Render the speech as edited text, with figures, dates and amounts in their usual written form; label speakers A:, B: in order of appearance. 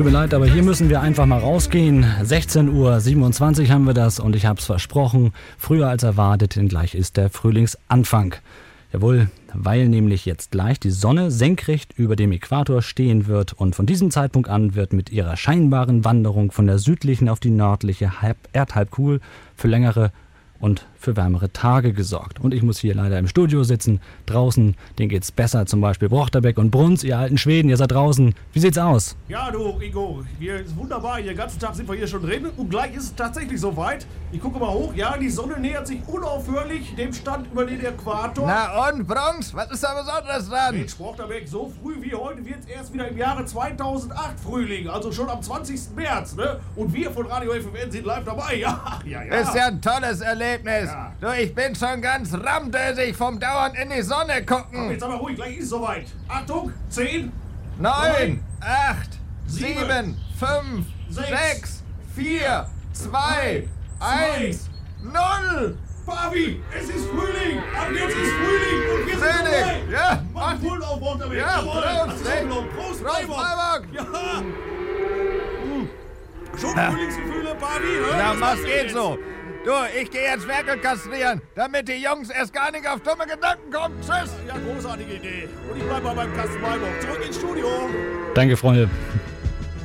A: Tut mir leid, aber hier müssen wir einfach mal rausgehen. 16:27 Uhr haben wir das und ich habe es versprochen. Früher als erwartet, denn gleich ist der Frühlingsanfang. Jawohl, weil nämlich jetzt gleich die Sonne senkrecht über dem Äquator stehen wird und von diesem Zeitpunkt an wird mit ihrer scheinbaren Wanderung von der südlichen auf die nördliche Erdhalbkugel für längere und für wärmere Tage gesorgt. Und ich muss hier leider im Studio sitzen. Draußen, denen geht's besser, zum Beispiel Brochterbeck und Bruns, ihr alten Schweden, ihr seid draußen. Wie sieht's aus?
B: Ja, du, Ingo, hier ist wunderbar. Den ganzen Tag sind wir hier schon drin und gleich ist es tatsächlich soweit. Ich gucke mal hoch, ja, die Sonne nähert sich unaufhörlich dem Stand über den Äquator.
C: Na und, Bruns, was ist da Besonderes dran?
B: Mensch, Brochterbeck, so früh wie heute wird es erst wieder im Jahre 2008 Frühling, also schon am 20. März, ne? Und wir von Radio FFN sind live dabei, ja.
C: Ist ja ein tolles Erlebnis.
B: Ja.
C: Du, ich bin schon ganz rammdösig vom dauernd in die Sonne
B: Komm,
C: gucken.
B: jetzt aber ruhig, gleich ist es soweit. Achtung, 10,
C: 9, 8,
B: 7,
C: 7, 5, 6, 4, 2, 1, 0.
B: Pavi, es ist Frühling! Ab jetzt ist Frühling und wir sind dabei!
C: Ja,
B: Mach den Pult auf, Brochterbeck!
C: Ja,
B: Jawohl!
C: Prost,
B: Das ist Urlaub. Prost, Freiburg!
C: Freiburg!
B: Ja! Schon Frühlingsgefühle, Pavi?
C: Na, was geht so? Du, ich gehe jetzt Werkel kastrieren, damit die Jungs erst gar nicht auf dumme Gedanken kommen. Tschüss!
B: Ja, großartige Idee. Und ich bleib mal beim Kasten Freiburg. Zurück ins Studio!
A: Danke, Freunde.